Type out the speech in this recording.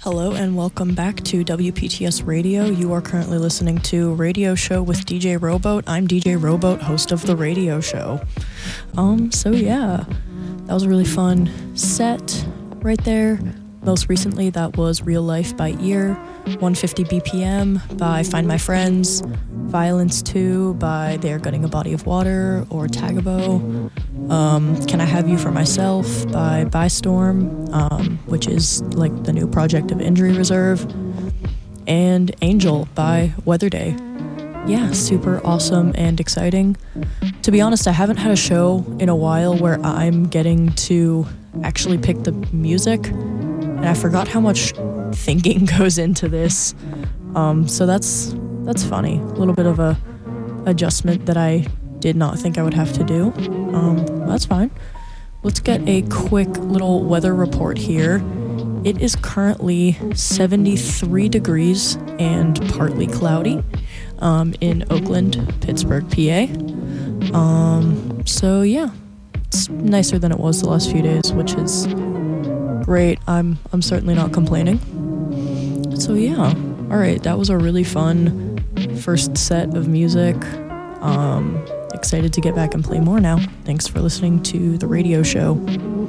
Hello and welcome back to WPTS Radio. You are currently listening to Radio Show with DJ Rowboat. I'm DJ Rowboat, host of the radio show. That was a really fun set right there. Most recently, that was Real Life by Ear, 150 BPM by Find My Friends, Violence 2 by They Are Gutting a Body of Water or Tagabo, Can I Have You for Myself by Storm, which is like the new project of Injury Reserve, and Angel by Weather Day. Yeah, super awesome and exciting. To be honest, I haven't had a show in a while where I'm getting to actually pick the music, and I forgot how much thinking goes into this. So that's funny. A little bit of a adjustment that I did not think I would have to do. That's fine. Let's get a quick little weather report here. It is currently 73 degrees and partly cloudy in Oakland, Pittsburgh, PA. So yeah, it's nicer than it was the last few days, which is great. I'm certainly not complaining. So yeah, all right, that was a really fun first set of music. Excited to get back and play more now. Thanks for listening to the radio show.